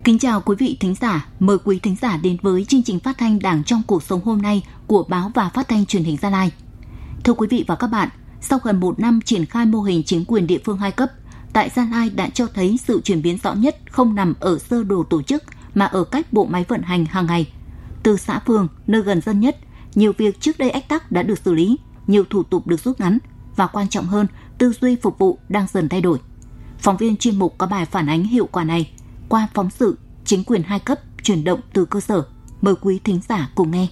Kính chào quý vị thính giả, mời quý thính giả đến với chương trình phát thanh Đảng trong cuộc sống hôm nay của Báo và Phát thanh Truyền hình Gia Lai. Thưa quý vị và các bạn, sau gần 1 năm triển khai mô hình chính quyền địa phương 2 cấp, tại Gia Lai đã cho thấy sự chuyển biến rõ nhất không nằm ở sơ đồ tổ chức mà ở cách bộ máy vận hành hàng ngày. Từ xã phường, nơi gần dân nhất, nhiều việc trước đây ách tắc đã được xử lý, nhiều thủ tục được rút ngắn và quan trọng hơn, tư duy phục vụ đang dần thay đổi. Phóng viên chuyên mục có bài phản ánh hiệu quả này qua phóng sự Chính quyền 2 cấp chuyển động từ cơ sở. Mời quý thính giả cùng nghe.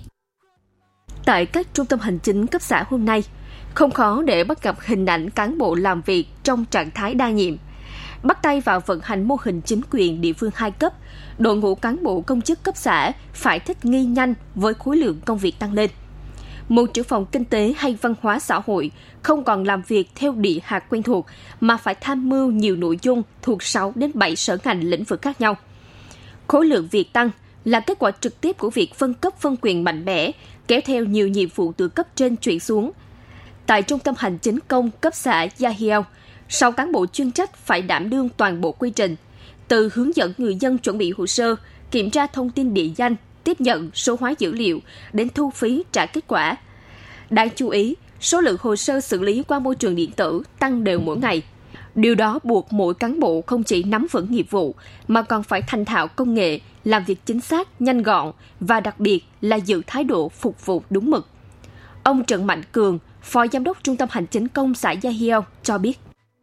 Tại các trung tâm hành chính cấp xã hôm nay, không khó để bắt gặp hình ảnh cán bộ làm việc trong trạng thái đa nhiệm. Bắt tay vào vận hành mô hình chính quyền địa phương 2 cấp, đội ngũ cán bộ công chức cấp xã phải thích nghi nhanh với khối lượng công việc tăng lên. Một trưởng phòng kinh tế hay văn hóa xã hội không còn làm việc theo địa hạt quen thuộc mà phải tham mưu nhiều nội dung thuộc 6 đến 7 sở ngành lĩnh vực khác nhau. Khối lượng việc tăng là kết quả trực tiếp của việc phân cấp phân quyền mạnh mẽ, kéo theo nhiều nhiệm vụ từ cấp trên chuyển xuống. Tại Trung tâm Hành chính công cấp xã Gia Hiao, 6 cán bộ chuyên trách phải đảm đương toàn bộ quy trình, từ hướng dẫn người dân chuẩn bị hồ sơ, kiểm tra thông tin địa danh, tiếp nhận số hóa dữ liệu, đến thu phí trả kết quả. Đáng chú ý, số lượng hồ sơ xử lý qua môi trường điện tử tăng đều mỗi ngày. Điều đó buộc mỗi cán bộ không chỉ nắm vững nghiệp vụ, mà còn phải thành thạo công nghệ, làm việc chính xác, nhanh gọn và đặc biệt là giữ thái độ phục vụ đúng mực. Ông Trần Mạnh Cường, Phó Giám đốc Trung tâm Hành chính công xã Gia Hiao cho biết.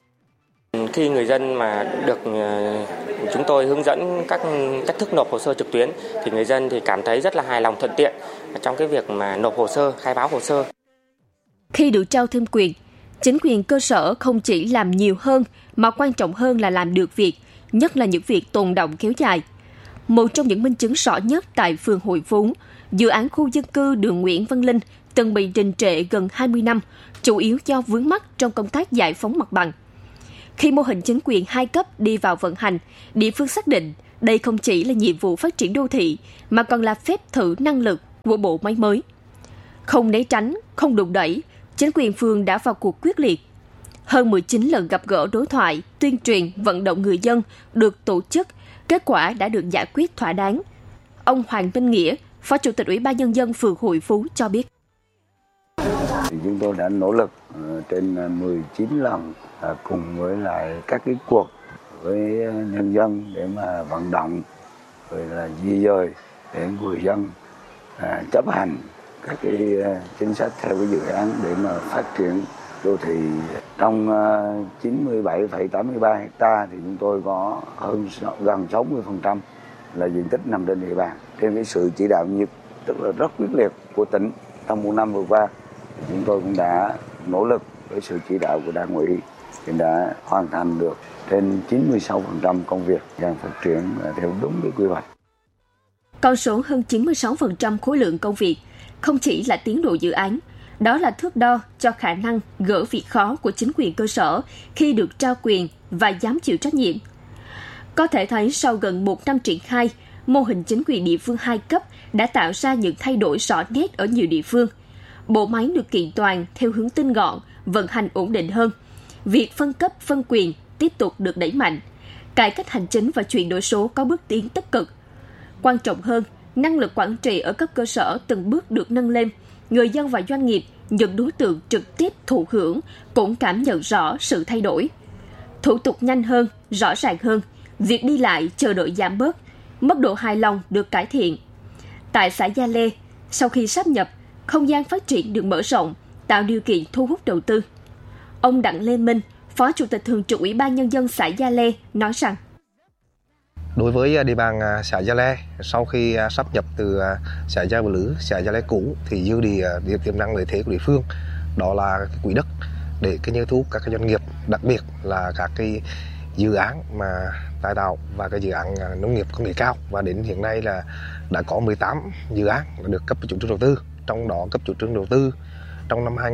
Khi người dân mà được chúng tôi hướng dẫn các cách thức nộp hồ sơ trực tuyến thì người dân thì cảm thấy rất là hài lòng, thuận tiện trong cái việc mà nộp hồ sơ, khai báo hồ sơ. Khi được trao thêm quyền, chính quyền cơ sở không chỉ làm nhiều hơn mà quan trọng hơn là làm được việc, nhất là những việc tồn đọng kéo dài. Một trong những minh chứng rõ nhất tại phường Hội Phú, dự án khu dân cư đường Nguyễn Văn Linh từng bị đình trệ gần 20 năm, chủ yếu do vướng mắc trong công tác giải phóng mặt bằng. Khi mô hình chính quyền 2 cấp đi vào vận hành, địa phương xác định đây không chỉ là nhiệm vụ phát triển đô thị mà còn là phép thử năng lực của bộ máy mới. Không né tránh, không đùn đẩy, chính quyền phường đã vào cuộc quyết liệt. Hơn 19 lần gặp gỡ đối thoại, tuyên truyền, vận động người dân được tổ chức, kết quả đã được giải quyết thỏa đáng. Ông Hoàng Minh Nghĩa, Phó Chủ tịch Ủy ban Nhân dân phường Hội Phú cho biết. Chúng tôi đã nỗ lực trên 19 lần cùng với lại các cái cuộc với nhân dân để mà vận động rồi là di dời để người dân chấp hành các cái chính sách theo cái dự án để mà phát triển đô thị. Trong 97,83 hecta thì chúng tôi có gần 60% là diện tích nằm trên địa bàn. Trên cái sự chỉ đạo tức là rất quyết liệt của tỉnh trong 1 năm vừa qua, chúng tôi cũng đã nỗ lực với sự chỉ đạo của Đảng ủy thì đã hoàn thành được trên 96% công việc đang phát triển theo đúng cái quy hoạch. Con số hơn 96% khối lượng công việc không chỉ là tiến độ dự án, đó là thước đo cho khả năng gỡ việc khó của chính quyền cơ sở khi được trao quyền và dám chịu trách nhiệm. Có thể thấy sau gần 1 năm triển khai, mô hình chính quyền địa phương 2 cấp đã tạo ra những thay đổi rõ nét ở nhiều địa phương. Bộ máy được kiện toàn theo hướng tinh gọn, vận hành ổn định hơn. Việc phân cấp, phân quyền tiếp tục được đẩy mạnh. Cải cách hành chính và chuyển đổi số có bước tiến tích cực. Quan trọng hơn, năng lực quản trị ở cấp cơ sở từng bước được nâng lên. Người dân và doanh nghiệp, những đối tượng trực tiếp thụ hưởng cũng cảm nhận rõ sự thay đổi. Thủ tục nhanh hơn, rõ ràng hơn, việc đi lại chờ đợi giảm bớt, mức độ hài lòng được cải thiện. Tại xã Gia Lê, sau khi sáp nhập, không gian phát triển được mở rộng, tạo điều kiện thu hút đầu tư. Ông Đặng Lê Minh, Phó Chủ tịch Thường trực Ủy ban Nhân dân xã Gia Lê nói rằng: Đối với địa bàn xã Gia Lê, sau khi sáp nhập từ xã Gia Lứ, xã Gia Lê cũ thì dư địa tiềm năng lợi thế của địa phương đó là cái quỹ đất để như thu hút các doanh nghiệp, đặc biệt là các cái dự án mà tái tạo và cái dự án nông nghiệp công nghệ cao, và đến hiện nay là đã có 18 dự án được cấp chủ trương đầu tư, trong đó cấp chủ trương đầu tư trong năm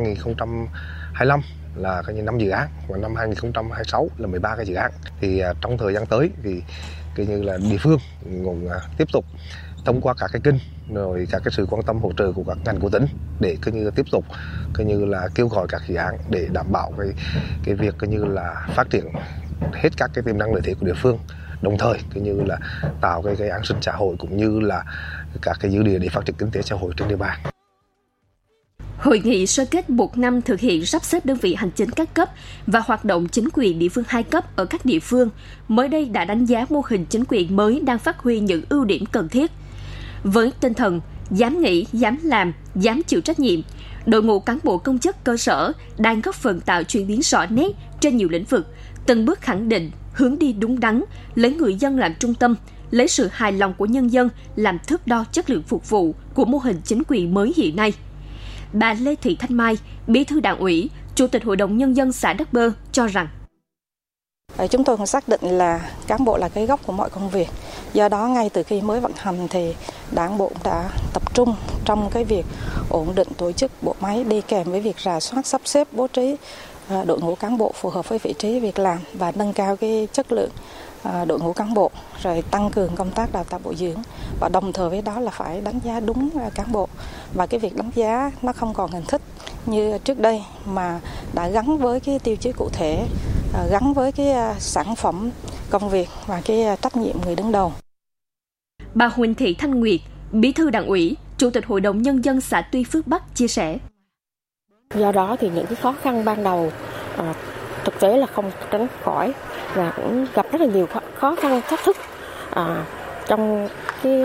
2025 là 5 dự án và năm 2026 là 13 cái dự án. Thì trong thời gian tới thì như là địa phương cũng tiếp tục thông qua các cái kênh rồi các cái sự quan tâm hỗ trợ của các ngành của tỉnh để như tiếp tục như là kêu gọi các dự án để đảm bảo cái việc như là phát triển hết các cái tiềm năng lợi thế của địa phương, đồng thời cũng như là tạo cái an sinh xã hội cũng như là các cái dư địa để phát triển kinh tế xã hội trên địa bàn. Hội nghị sơ kết một năm thực hiện sắp xếp đơn vị hành chính các cấp và hoạt động chính quyền địa phương 2 cấp ở các địa phương mới đây đã đánh giá mô hình chính quyền mới đang phát huy những ưu điểm cần thiết. Với tinh thần dám nghĩ, dám làm, dám chịu trách nhiệm, đội ngũ cán bộ công chức cơ sở đang góp phần tạo chuyển biến rõ nét trên nhiều lĩnh vực, từng bước khẳng định hướng đi đúng đắn, lấy người dân làm trung tâm, lấy sự hài lòng của nhân dân làm thước đo chất lượng phục vụ của mô hình chính quyền mới hiện nay. Bà Lê Thị Thanh Mai, Bí thư Đảng ủy, Chủ tịch Hội đồng Nhân dân xã Đắc Bơ cho rằng chúng tôi cũng xác định là cán bộ là cái gốc của mọi công việc. Do đó ngay từ khi mới vận hành thì Đảng bộ đã tập trung trong cái việc ổn định tổ chức bộ máy đi kèm với việc rà soát sắp xếp bố trí đội ngũ cán bộ phù hợp với vị trí việc làm và nâng cao cái chất lượng đội ngũ cán bộ, rồi tăng cường công tác đào tạo bồi dưỡng và đồng thời với đó là phải đánh giá đúng cán bộ. Và cái việc đánh giá nó không còn hình thức như trước đây mà đã gắn với cái tiêu chí cụ thể, gắn với cái sản phẩm công việc và cái trách nhiệm người đứng đầu. Bà Huỳnh Thị Thanh Nguyệt, Bí thư Đảng ủy, Chủ tịch Hội đồng Nhân dân xã Tuy Phước Bắc chia sẻ. Do đó thì những cái khó khăn ban đầu thực tế là không tránh khỏi và cũng gặp rất là nhiều khó khăn thách thức trong cái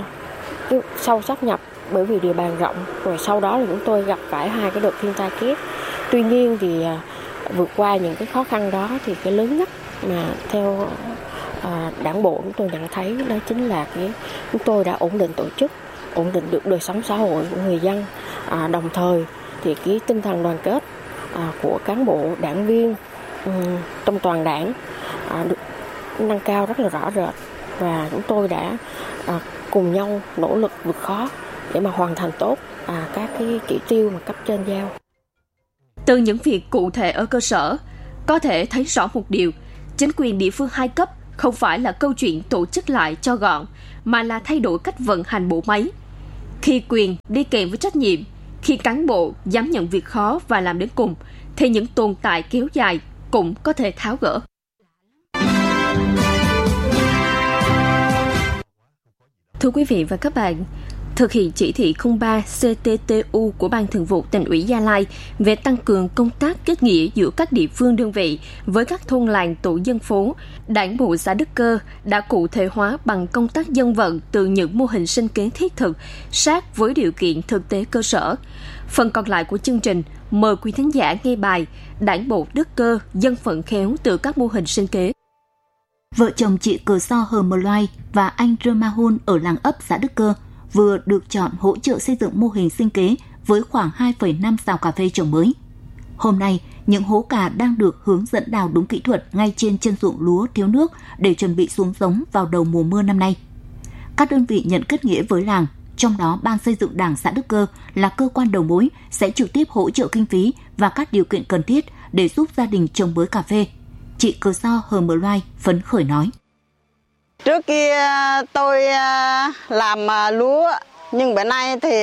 sau sáp nhập, bởi vì địa bàn rộng, rồi sau đó là chúng tôi gặp phải 2 cái đợt thiên tai kép. Tuy nhiên thì vượt qua những cái khó khăn đó thì cái lớn nhất mà theo Đảng bộ chúng tôi nhận thấy đó chính là chúng tôi đã ổn định tổ chức, ổn định được đời sống xã hội của người dân, đồng thời thì cái tinh thần đoàn kết của cán bộ đảng viên trong toàn đảng được nâng cao rất là rõ rệt, và chúng tôi đã cùng nhau nỗ lực vượt khó để mà hoàn thành tốt các cái chỉ tiêu mà cấp trên giao. Từ những việc cụ thể ở cơ sở, có thể thấy rõ một điều, chính quyền địa phương 2 cấp không phải là câu chuyện tổ chức lại cho gọn, mà là thay đổi cách vận hành bộ máy. Khi quyền đi kèm với trách nhiệm, khi cán bộ dám nhận việc khó và làm đến cùng, thì những tồn tại kéo dài cũng có thể tháo gỡ. Thưa quý vị và các bạn, thực hiện chỉ thị 03 CTTU của Ban Thường vụ Tỉnh ủy Gia Lai về tăng cường công tác kết nghĩa giữa các địa phương đơn vị với các thôn làng tổ dân phố, Đảng bộ xã Đức Cơ đã cụ thể hóa bằng công tác dân vận từ những mô hình sinh kế thiết thực sát với điều kiện thực tế cơ sở. Phần còn lại của chương trình, mời quý khán giả nghe bài Đảng bộ Đức Cơ dân vận khéo từ các mô hình sinh kế. Vợ chồng chị Cờ So Hờ Mờ Loai và anh Rơ Ma Hun ở làng ấp xã Đức Cơ vừa được chọn hỗ trợ xây dựng mô hình sinh kế với khoảng 2,5 sào cà phê trồng mới. Hôm nay, những hố cà đang được hướng dẫn đào đúng kỹ thuật ngay trên chân ruộng lúa thiếu nước để chuẩn bị xuống giống vào đầu mùa mưa năm nay. Các đơn vị nhận kết nghĩa với làng, trong đó Ban xây dựng Đảng xã Đức Cơ là cơ quan đầu mối sẽ trực tiếp hỗ trợ kinh phí và các điều kiện cần thiết để giúp gia đình trồng bới cà phê. Chị Cờ So Hờ Mờ Loai phấn khởi nói. Trước kia tôi làm lúa, nhưng bữa nay thì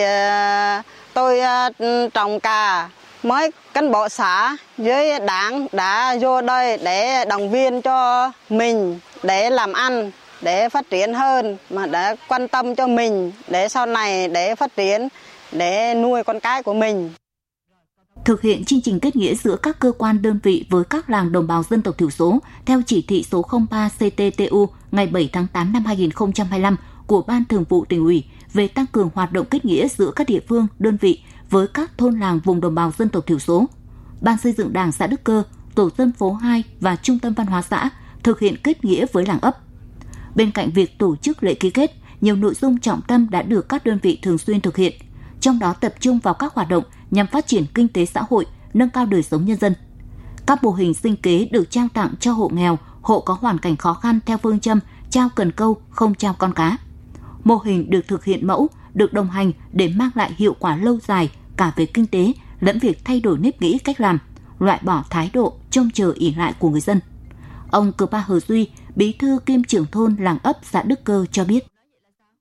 tôi trồng cà. Mới cán bộ xã với đảng đã vô đây để động viên cho mình, để làm ăn, để phát triển hơn, mà để quan tâm cho mình, để sau này để phát triển, để nuôi con cái của mình. Thực hiện chương trình kết nghĩa giữa các cơ quan đơn vị với các làng đồng bào dân tộc thiểu số theo chỉ thị số 03 CTTU ngày 7 tháng 8 năm 2025 của Ban Thường vụ Tỉnh ủy về tăng cường hoạt động kết nghĩa giữa các địa phương, đơn vị với các thôn làng vùng đồng bào dân tộc thiểu số. Ban xây dựng Đảng xã Đức Cơ, Tổ dân phố 2 và Trung tâm Văn hóa xã thực hiện kết nghĩa với làng ấp. Bên cạnh việc tổ chức lễ ký kết, nhiều nội dung trọng tâm đã được các đơn vị thường xuyên thực hiện, trong đó tập trung vào các hoạt động nhằm phát triển kinh tế xã hội, nâng cao đời sống nhân dân. Các mô hình sinh kế được trao tặng cho hộ nghèo, hộ có hoàn cảnh khó khăn theo phương châm trao cần câu, không trao con cá. Mô hình được thực hiện mẫu, được đồng hành để mang lại hiệu quả lâu dài cả về kinh tế lẫn việc thay đổi nếp nghĩ cách làm, loại bỏ thái độ trông chờ ỷ lại của người dân. Ông Cờ Pa Hờ Duy, bí thư kiêm trưởng thôn làng ấp xã Đức Cơ cho biết.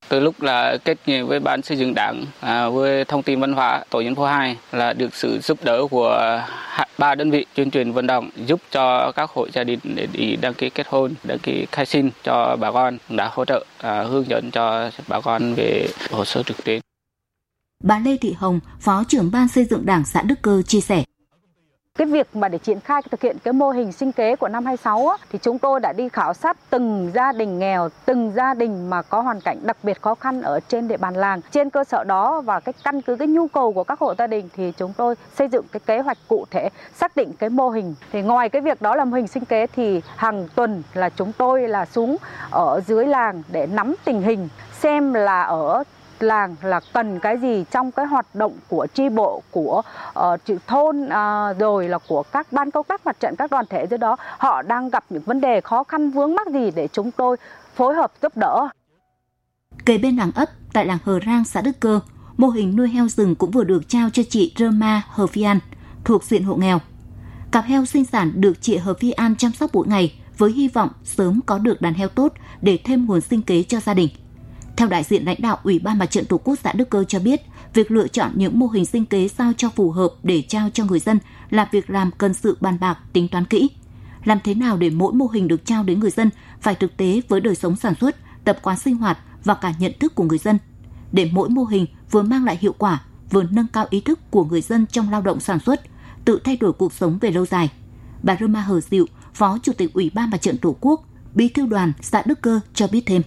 Từ lúc là kết nghĩa với Ban xây dựng Đảng, với thông tin văn hóa tổ dân phố 2 là được sự giúp đỡ của 3 đơn vị tuyên truyền vận động giúp cho các hộ gia đình để đi đăng ký kết hôn, đăng ký khai sinh cho bà con, đã hỗ trợ hướng dẫn cho bà con về hồ sơ trực tuyến. Bà Lê Thị Hồng, Phó trưởng Ban xây dựng Đảng xã Đức Cơ chia sẻ. Cái việc mà để triển khai thực hiện cái mô hình sinh kế của năm 26 thì chúng tôi đã đi khảo sát từng gia đình nghèo, từng gia đình mà có hoàn cảnh đặc biệt khó khăn ở trên địa bàn làng. Trên cơ sở đó và cái căn cứ cái nhu cầu của các hộ gia đình thì chúng tôi xây dựng cái kế hoạch cụ thể, xác định cái mô hình. Thì ngoài cái việc đó là mô hình sinh kế thì hàng tuần là chúng tôi là xuống ở dưới làng để nắm tình hình, xem là ở làng là cần cái gì trong cái hoạt động của chi bộ, của thôn, rồi là của các ban công tác mặt trận, các đoàn thể dưới đó, họ đang gặp những vấn đề khó khăn vướng mắc gì để chúng tôi phối hợp giúp đỡ. Kề bên làng ấp tại làng Hờ Rang, xã Đức Cơ, mô hình nuôi heo rừng cũng vừa được trao cho chị Roma Hờ Phi An thuộc diện hộ nghèo. Cặp heo sinh sản được chị Hờ Phi An chăm sóc mỗi ngày với hy vọng sớm có được đàn heo tốt để thêm nguồn sinh kế cho gia đình. Theo đại diện lãnh đạo Ủy ban Mặt trận Tổ quốc xã Đức Cơ cho biết, việc lựa chọn những mô hình sinh kế sao cho phù hợp để trao cho người dân là việc làm cần sự bàn bạc, tính toán kỹ. Làm thế nào để mỗi mô hình được trao đến người dân phải thực tế với đời sống sản xuất, tập quán sinh hoạt và cả nhận thức của người dân, để mỗi mô hình vừa mang lại hiệu quả, vừa nâng cao ý thức của người dân trong lao động sản xuất, tự thay đổi cuộc sống về lâu dài. Bà Roma Hờ Diệu, Phó Chủ tịch Ủy ban Mặt trận Tổ quốc, Bí thư đoàn xã Đức Cơ cho biết thêm.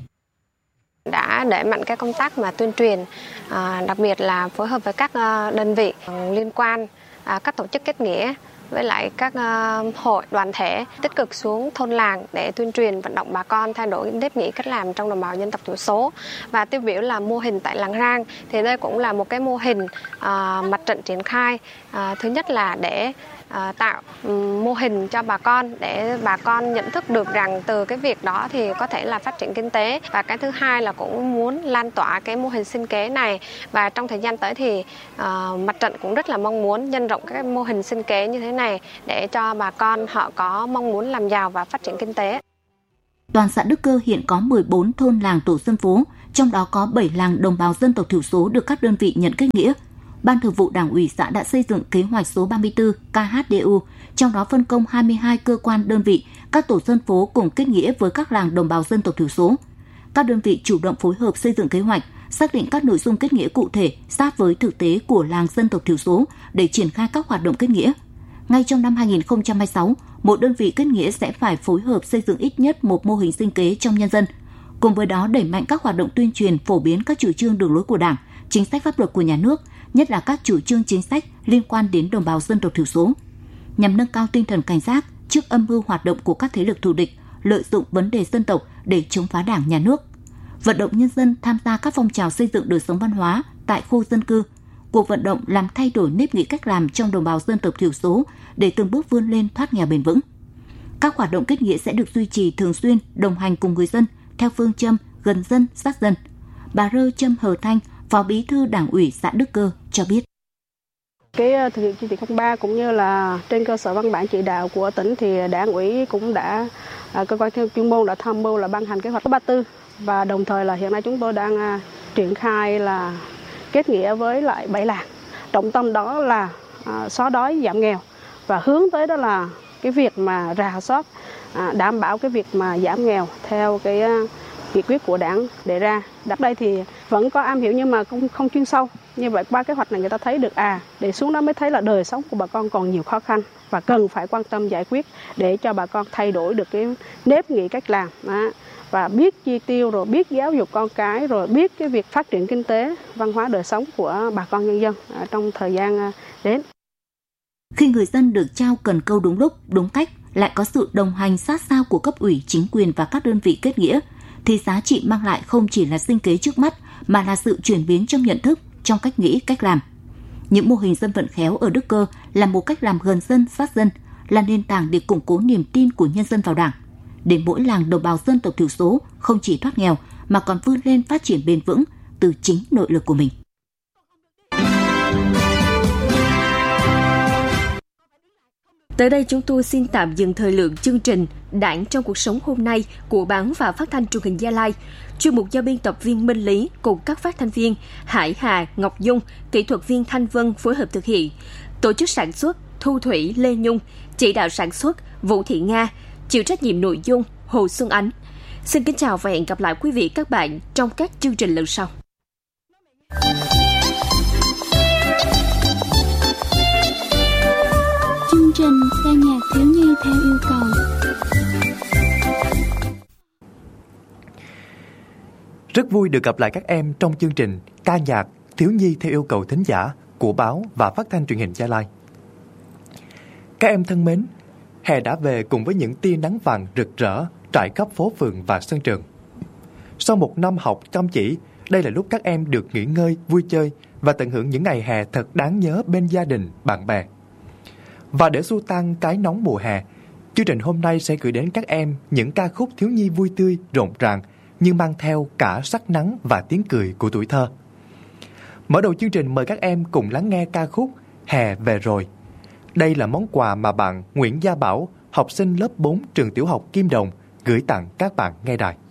Đã đẩy mạnh cái công tác mà tuyên truyền, đặc biệt là phối hợp với các đơn vị liên quan, các tổ chức kết nghĩa với lại các hội đoàn thể tích cực xuống thôn làng để tuyên truyền vận động bà con thay đổi nếp nghĩ cách làm trong đồng bào dân tộc thiểu số. Và tiêu biểu là mô hình tại làng Rang thì đây cũng là một cái mô hình mặt trận triển khai. Thứ nhất là để tạo mô hình cho bà con để bà con nhận thức được rằng từ cái việc đó thì có thể là phát triển kinh tế, và cái thứ hai là cũng muốn lan tỏa cái mô hình sinh kế này. Và trong thời gian tới thì mặt trận cũng rất là mong muốn nhân rộng các mô hình sinh kế như thế này để cho bà con họ có mong muốn làm giàu và phát triển kinh tế. Toàn xã Đức Cơ hiện có 14 thôn làng tổ dân phố, trong đó có 7 làng đồng bào dân tộc thiểu số được các đơn vị nhận kết nghĩa. Ban Thường vụ Đảng ủy xã đã xây dựng kế hoạch số 34 KHDU, trong đó phân công 22 cơ quan đơn vị, các tổ dân phố cùng kết nghĩa với các làng đồng bào dân tộc thiểu số. Các đơn vị chủ động phối hợp xây dựng kế hoạch, xác định các nội dung kết nghĩa cụ thể sát với thực tế của làng dân tộc thiểu số để triển khai các hoạt động kết nghĩa. Ngay trong năm 2026, mỗi đơn vị kết nghĩa sẽ phải phối hợp xây dựng ít nhất một mô hình sinh kế trong nhân dân. Cùng với đó đẩy mạnh các hoạt động tuyên truyền phổ biến các chủ trương đường lối của Đảng, chính sách pháp luật của nhà nước, nhất là các chủ trương chính sách liên quan đến đồng bào dân tộc thiểu số, nhằm nâng cao tinh thần cảnh giác trước âm mưu hoạt động của các thế lực thù địch, lợi dụng vấn đề dân tộc để chống phá Đảng, nhà nước. Vận động nhân dân tham gia các phong trào xây dựng đời sống văn hóa tại khu dân cư, cuộc vận động làm thay đổi nếp nghĩ cách làm trong đồng bào dân tộc thiểu số để từng bước vươn lên thoát nghèo bền vững. Các hoạt động kết nghĩa sẽ được duy trì thường xuyên, đồng hành cùng người dân theo phương châm gần dân, sát dân. Bà Rơ Trâm Hờ Thanh, Phó Bí thư Đảng ủy xã Đức Cơ cho biết. Cái thực hiện chỉ thị 03 cũng như là trên cơ sở văn bản chỉ đạo của tỉnh thì Đảng ủy cũng đã, cơ quan chuyên môn đã tham mưu là ban hành kế hoạch 34, và đồng thời là hiện nay chúng tôi đang triển khai là kết nghĩa với lại 7 làng. Trọng tâm đó là xóa đói giảm nghèo, và hướng tới đó là cái việc mà rà soát đảm bảo cái việc mà giảm nghèo theo cái nghị quyết của Đảng đề ra. Đặt đây thì vẫn có am hiểu nhưng mà không chuyên sâu. Như vậy qua kế hoạch này người ta thấy được để xuống đó mới thấy là đời sống của bà con còn nhiều khó khăn và cần phải quan tâm giải quyết để cho bà con thay đổi được cái nếp nghĩ cách làm và biết chi tiêu, rồi biết giáo dục con cái, rồi biết cái việc phát triển kinh tế, văn hóa đời sống của bà con nhân dân trong thời gian đến. Khi người dân được trao cần câu đúng lúc, đúng cách, lại có sự đồng hành sát sao của cấp ủy, chính quyền và các đơn vị kết nghĩa, thì giá trị mang lại không chỉ là sinh kế trước mắt mà là sự chuyển biến trong nhận thức, trong cách nghĩ, cách làm. Những mô hình dân vận khéo ở Đức Cơ là một cách làm gần dân, sát dân, là nền tảng để củng cố niềm tin của nhân dân vào Đảng, để mỗi làng đồng bào dân tộc thiểu số không chỉ thoát nghèo mà còn vươn lên phát triển bền vững từ chính nội lực của mình. Tới đây chúng tôi xin tạm dừng thời lượng chương trình Đảng trong cuộc sống hôm nay của Báo và Phát thanh Truyền hình Gia Lai. Chuyên mục do biên tập viên Minh Lý cùng các phát thanh viên Hải Hà, Ngọc Dung, kỹ thuật viên Thanh Vân phối hợp thực hiện. Tổ chức sản xuất Thu Thủy, Lê Nhung, chỉ đạo sản xuất Vũ Thị Nga, chịu trách nhiệm nội dung Hồ Xuân Ánh. Xin kính chào và hẹn gặp lại quý vị các bạn trong các chương trình lần sau. Chương trình ca nhạc thiếu nhi theo yêu cầu. Rất vui được gặp lại các em trong chương trình ca nhạc thiếu nhi theo yêu cầu thính giả của Báo và Phát thanh Truyền hình Gia Lai. Các em thân mến, hè đã về cùng với những tia nắng vàng rực rỡ trải khắp phố phường và sân trường. Sau một năm học chăm chỉ, đây là lúc các em được nghỉ ngơi, vui chơi và tận hưởng những ngày hè thật đáng nhớ bên gia đình, bạn bè. Và để xua tan cái nóng mùa hè, chương trình hôm nay sẽ gửi đến các em những ca khúc thiếu nhi vui tươi, rộn ràng nhưng mang theo cả sắc nắng và tiếng cười của tuổi thơ. Mở đầu chương trình mời các em cùng lắng nghe ca khúc Hè về rồi. Đây là món quà mà bạn Nguyễn Gia Bảo, học sinh lớp 4 trường tiểu học Kim Đồng, gửi tặng các bạn nghe đài.